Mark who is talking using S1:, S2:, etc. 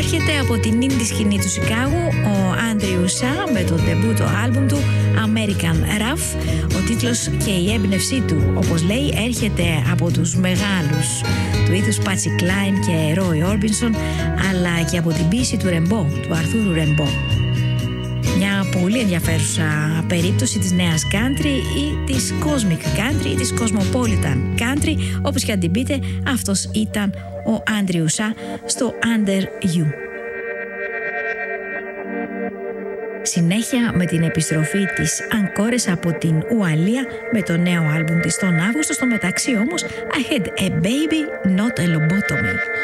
S1: έρχεται από την indie σκηνή του Σικάγου ο Άντριου Σα με το ντεμπούτο άλμπουμ του American Rough. Ο τίτλος και η έμπνευσή του, όπως λέει, έρχεται από τους μεγάλους του είδους Πάτσι Κλάιν και Ρόι Όρμπινσον, αλλά και από την ποίηση του Ρεμπό, του Αρθούρου Ρεμπό. Μια πολύ ενδιαφέρουσα περίπτωση της νέας country ή της cosmic country ή της cosmopolitan country, όπως και αν την πείτε. Αυτός ήταν ο Άντριου Σα στο Under You. Συνέχεια με την επιστροφή της Ανκόρες από την Ουαλία με το νέο άλμπουμ της τον Αύγουστο. Στο μεταξύ όμως I had a baby, not a lobotomy.